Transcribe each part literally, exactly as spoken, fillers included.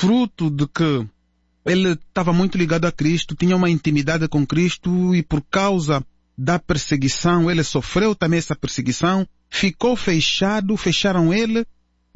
fruto de que ele estava muito ligado a Cristo, tinha uma intimidade com Cristo e por causa da perseguição, ele sofreu também essa perseguição, ficou fechado, fecharam ele,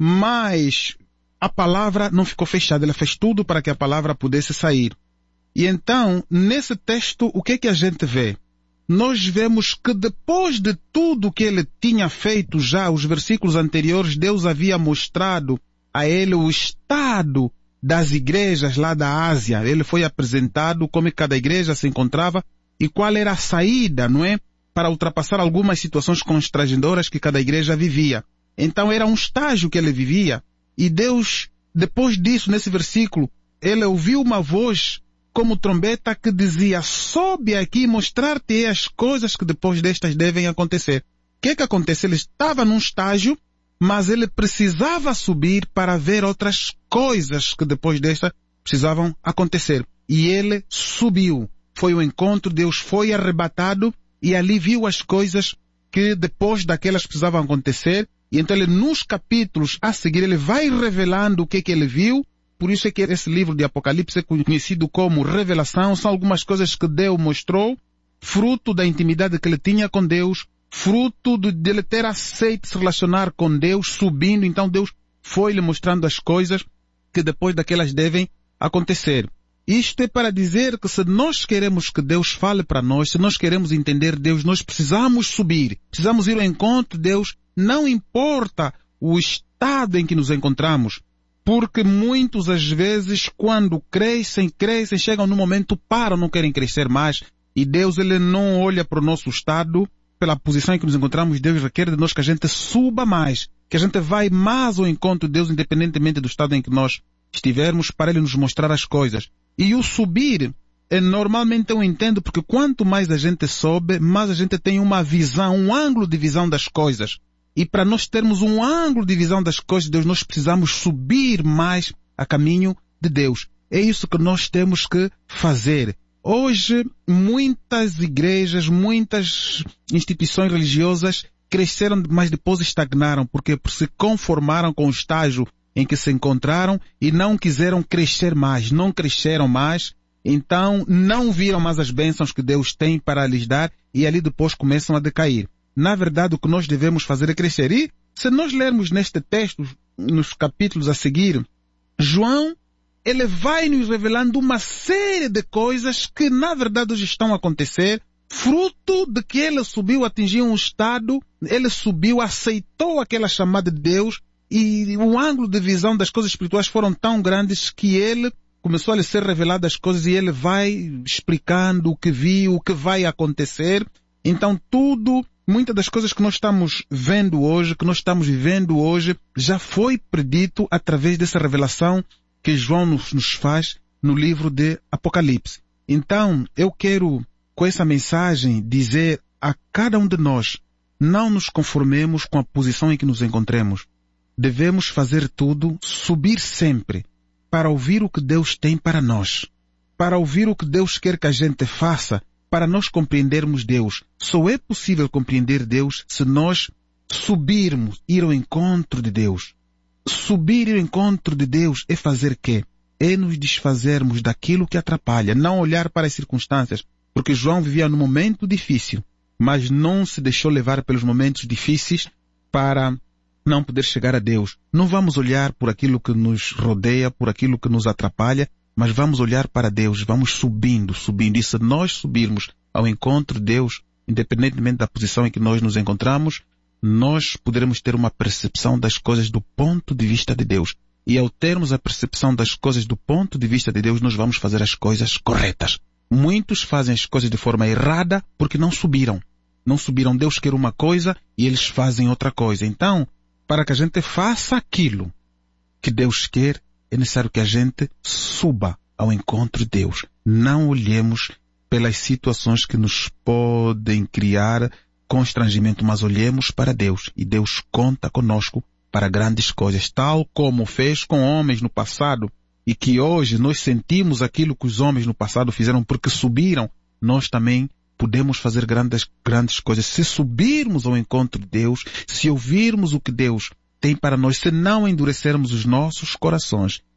mas a palavra não ficou fechada, ele fez tudo para que a palavra pudesse sair. E então, nesse texto, o que é que a gente vê? Nós vemos que depois de tudo que ele tinha feito já, os versículos anteriores, Deus havia mostrado a ele o estado das igrejas lá da Ásia. Ele foi apresentado como cada igreja se encontrava e qual era a saída, não é? Para ultrapassar algumas situações constrangedoras que cada igreja vivia. Então era um estágio que ele vivia. E Deus, depois disso, nesse versículo, ele ouviu uma voz como trombeta que dizia: sobe aqui e mostrar-te as coisas que depois destas devem acontecer. O que é que aconteceu? Ele estava num estágio, mas ele precisava subir para ver outras coisas que depois desta precisavam acontecer. E ele subiu. Foi o encontro, Deus foi arrebatado e ali viu as coisas que depois daquelas precisavam acontecer. E então ele, nos capítulos a seguir, ele vai revelando o que é que ele viu. Por isso é que esse livro de Apocalipse é conhecido como Revelação. São algumas coisas que Deus mostrou, fruto da intimidade que ele tinha com Deus, fruto de, de ele ter aceito se relacionar com Deus, subindo. Então Deus foi lhe mostrando as coisas que depois daquelas devem acontecer. Isto é para dizer que se nós queremos que Deus fale para nós, se nós queremos entender Deus, nós precisamos subir, precisamos ir ao encontro de Deus, não importa o estado em que nos encontramos. Porque muitos, às vezes, quando crescem, crescem, chegam no momento, param, não querem crescer mais. E Deus, ele não olha para o nosso estado, pela posição em que nos encontramos. Deus requer de nós que a gente suba mais, que a gente vai mais ao encontro de Deus, independentemente do estado em que nós estivermos, para Ele nos mostrar as coisas. E o subir, é, normalmente eu entendo, porque quanto mais a gente sobe, mais a gente tem uma visão, um ângulo de visão das coisas. E para nós termos um ângulo de visão das coisas de Deus, nós precisamos subir mais a caminho de Deus. É isso que nós temos que fazer. Hoje, muitas igrejas, muitas instituições religiosas cresceram, mas depois estagnaram, porque se conformaram com o estágio em que se encontraram e não quiseram crescer mais, não cresceram mais, então não viram mais as bênçãos que Deus tem para lhes dar e ali depois começam a decair. Na verdade, o que nós devemos fazer é crescer. E se nós lermos neste texto, nos capítulos a seguir, João, ele vai nos revelando uma série de coisas que na verdade hoje estão a acontecer, fruto de que ele subiu, atingiu um estado, ele subiu, aceitou aquela chamada de Deus e o ângulo de visão das coisas espirituais foram tão grandes que ele começou a lhe ser revelado as coisas e ele vai explicando o que viu, o que vai acontecer. Então tudo... Muitas das coisas que nós estamos vendo hoje, que nós estamos vivendo hoje, já foi predito através dessa revelação que João nos, nos faz no livro de Apocalipse. Então, eu quero, com essa mensagem, dizer a cada um de nós, não nos conformemos com a posição em que nos encontremos. Devemos fazer tudo, subir sempre, para ouvir o que Deus tem para nós, para ouvir o que Deus quer que a gente faça, para nós compreendermos Deus. Só é possível compreender Deus se nós subirmos, ir ao encontro de Deus. Subir e ir ao encontro de Deus é fazer quê? É nos desfazermos daquilo que atrapalha, não olhar para as circunstâncias, porque João vivia num momento difícil, mas não se deixou levar pelos momentos difíceis para não poder chegar a Deus. Não vamos olhar por aquilo que nos rodeia, por aquilo que nos atrapalha, mas vamos olhar para Deus, vamos subindo, subindo. E se nós subirmos ao encontro de Deus, independentemente da posição em que nós nos encontramos, nós poderemos ter uma percepção das coisas do ponto de vista de Deus. E ao termos a percepção das coisas do ponto de vista de Deus, nós vamos fazer as coisas corretas. Muitos fazem as coisas de forma errada porque não subiram. Não subiram. Deus quer uma coisa e eles fazem outra coisa. Então, para que a gente faça aquilo que Deus quer, é necessário que a gente suba ao encontro de Deus. Não olhemos pelas situações que nos podem criar constrangimento, mas olhemos para Deus. E Deus conta conosco para grandes coisas, tal como fez com homens no passado, e que hoje nós sentimos aquilo que os homens no passado fizeram porque subiram. Nós também podemos fazer grandes, grandes coisas. Se subirmos ao encontro de Deus, se ouvirmos o que Deus tem para nós, se não endurecermos os nossos corações